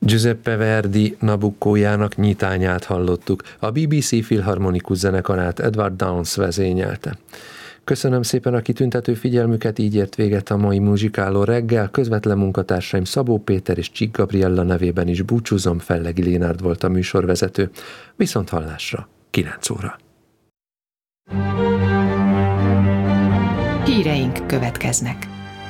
Giuseppe Verdi Nabuccójának nyitányát hallottuk. A BBC Filharmonikus zenekarát Edward Downes vezényelte. Köszönöm szépen a kitüntető figyelmüket, így ért véget a mai muzsikáló reggel. Közvetlen munkatársaim Szabó Péter és Csík Gabriella nevében is búcsúzom, Fellegi Lénárd volt a műsorvezető. Viszont hallásra, 9 óra. Híreink következnek.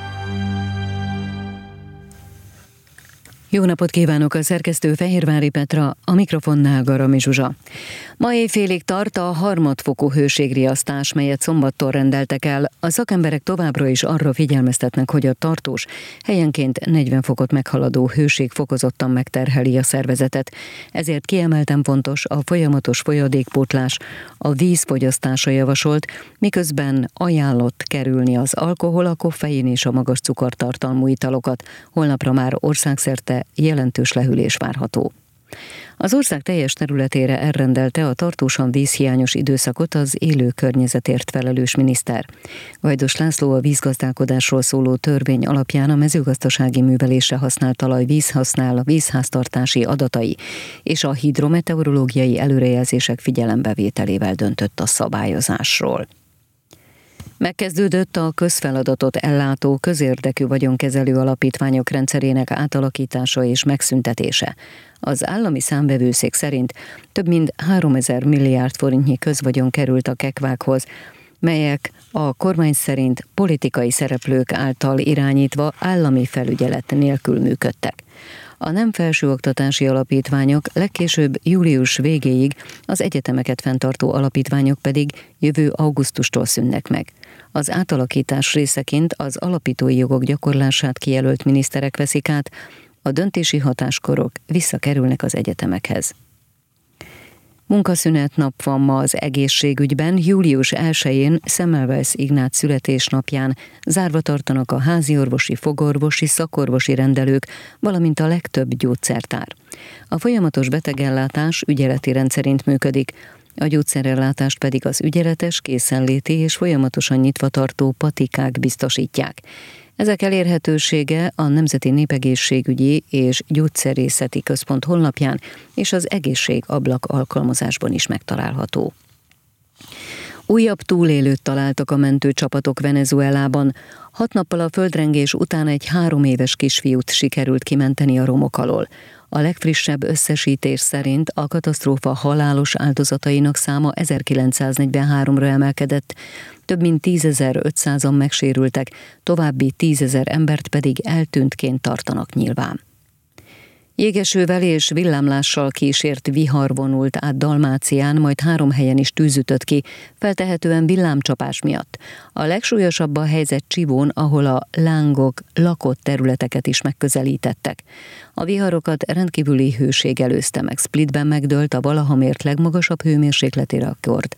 Jó napot kívánok, a szerkesztő Fehérvári Petra, a mikrofonnál Garami Zsuzsa. Ma éjfélig tart a harmadfokú hőségriasztás, melyet szombattól rendeltek el. A szakemberek továbbra is arra figyelmeztetnek, hogy a tartós, helyenként 40 fokot meghaladó hőség fokozottan megterheli a szervezetet. Ezért kiemelten fontos a folyamatos folyadékpótlás, a vízfogyasztása javasolt, miközben ajánlott kerülni az alkohol, a koffein és a magas cukortartalmú italokat. Holnapra már országszerte jelentős lehűlés várható. Az ország teljes területére elrendelte a tartósan vízhiányos időszakot az élő környezetért felelős miniszter. Gajdos László a vízgazdálkodásról szóló törvény alapján a mezőgazdasági művelésre használt talaj vízháztartási adatai és a hidrometeorológiai előrejelzések figyelembevételével döntött a szabályozásról. Megkezdődött a közfeladatot ellátó közérdekű vagyonkezelő alapítványok rendszerének átalakítása és megszüntetése. Az állami számvevőszék szerint több mint 3000 milliárd forintnyi közvagyon került a kekvákhoz, melyek a kormány szerint politikai szereplők által irányítva állami felügyelet nélkül működtek. A nem felsőoktatási alapítványok legkésőbb július végéig, az egyetemeket fenntartó alapítványok pedig jövő augusztustól szűnnek meg. Az átalakítás részeként az alapítói jogok gyakorlását kijelölt miniszterek veszik át, a döntési hatáskorok visszakerülnek az egyetemekhez. Munkaszünet nap van ma az egészségügyben. Július 1-én Semmelweis Ignác születésnapján zárva tartanak a háziorvosi, fogorvosi, szakorvosi rendelők, valamint a legtöbb gyógyszertár. A folyamatos betegellátás ügyeleti rendszerint működik, a gyógyszerellátást pedig az ügyeletes, készenléti és folyamatosan nyitva tartó patikák biztosítják. Ezek elérhetősége a Nemzeti Népegészségügyi és Gyógyszerészeti Központ honlapján és az Egészségablak alkalmazásban is megtalálható. Újabb túlélőt találtak a mentőcsapatok Venezuelában. 6 nappal a földrengés után egy 3 éves kisfiút sikerült kimenteni a romok alól. A legfrissebb összesítés szerint a katasztrófa halálos áldozatainak száma 1943-ra emelkedett, több mint 10.500-an megsérültek, további 10.000 embert pedig eltűntként tartanak nyilván. Jégesővel és villámlással kísért vihar vonult át Dalmácián, majd 3 helyen is tűz ütött ki, feltehetően villámcsapás miatt. A legsúlyosabb a helyzet Csivón, ahol a lángok lakott területeket is megközelítettek. A viharokat rendkívüli hőség előzte meg. Splitben megdőlt a valaha mért legmagasabb hőmérsékleti rekord,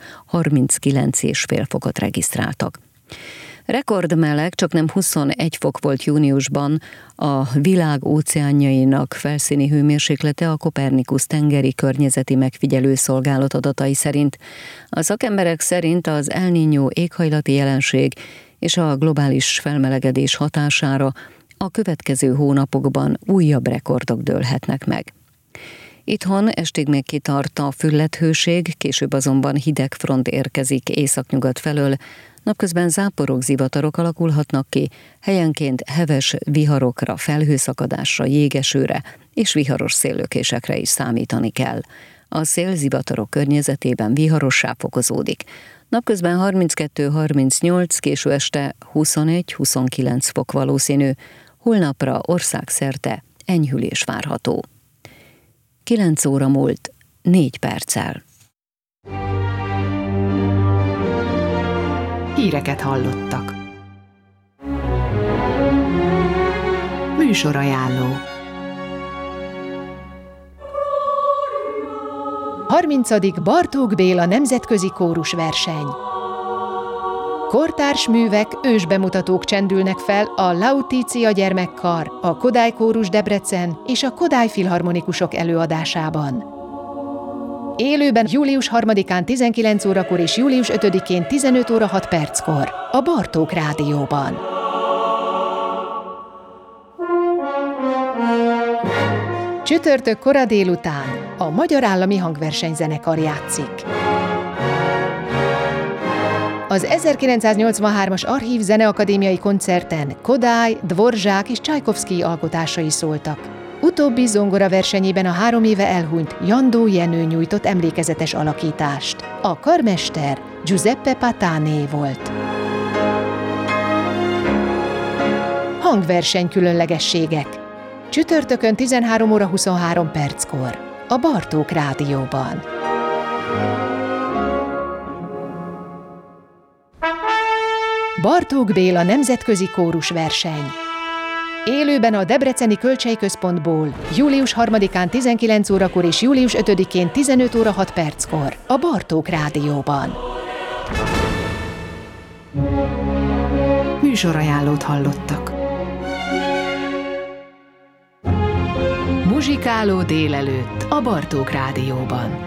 39,5 fokot regisztráltak. Rekordmeleg, csaknem 21 fok volt júniusban a világ óceánjainak felszíni hőmérséklete a Kopernikusz tengeri környezeti megfigyelő szolgálat adatai szerint. A szakemberek szerint az El Niño éghajlati jelenség és a globális felmelegedés hatására a következő hónapokban újabb rekordok dőlhetnek meg. Itthon estig még kitart a füllethőség, később azonban hideg front érkezik északnyugat felől, napközben záporok, zivatarok alakulhatnak ki, helyenként heves viharokra, felhőszakadásra, jégesőre és viharos széllökésekre is számítani kell. A szél zivatarok környezetében viharossá fokozódik. Napközben 32-38, késő este 21-29 fok valószínű, holnapra országszerte enyhülés várható. 9 óra múlt 4 perccel. Híreket hallottak. Műsorajánló. 30. Bartók Béla Nemzetközi Kórusverseny. Kortárs művek, ősbemutatók csendülnek fel a Lautitia Gyermekkar, a Kodály Kórus Debrecen és a Kodály Filharmonikusok előadásában. Élőben július 3-án 19 órakor és július 5-én 15 óra 6 perckor a Bartók Rádióban. Csütörtök kora délután a Magyar Állami Hangversenyzenekar játszik. Az 1983-as Archív Zeneakadémiai koncerten Kodály, Dvorzsák és Csajkovszkij alkotásai szóltak. Utóbbi zongora versenyében a 3 éve elhunyt Jandó Jenő nyújtott emlékezetes alakítást. A karmester Giuseppe Patané volt. Hangverseny különlegességek. Csütörtökön 13 óra 23 perckor a Bartók Rádióban. Bartók Béla nemzetközi kórusverseny. Élőben a Debreceni Kölcsey Központból július 3-án 19 órakor és július 5-én 15 óra 6 perckor a Bartók Rádióban. Műsorajánlót hallottak. Muzsikáló délelőtt a Bartók Rádióban.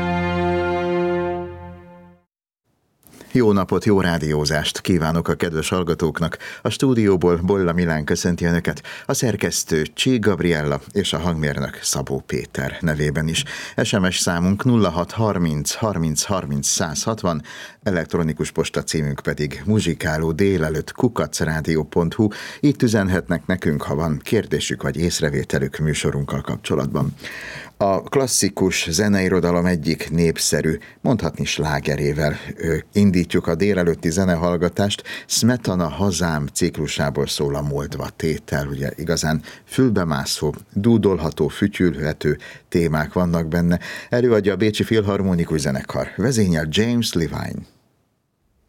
Jó napot, jó rádiózást kívánok a kedves hallgatóknak. A stúdióból Bolla Milán köszönti Önöket, a szerkesztő Csík Gabriella és a hangmérnök Szabó Péter nevében is. SMS számunk 0630 30 30 160, elektronikus posta címünk pedig muzsikálódélelőtt@radio.hu. Itt üzenhetnek nekünk, ha van kérdésük vagy észrevételük műsorunkkal kapcsolatban. A klasszikus zeneirodalom egyik népszerű, mondhatni slágerével indítjuk a délelőtti zenehallgatást. Smetana Hazám ciklusából szól a Moldva tétel, ugye igazán fülbemászó, dúdolható, fütyülhető témák vannak benne. Előadja a Bécsi Filharmonikus Zenekar, vezényel James Levine.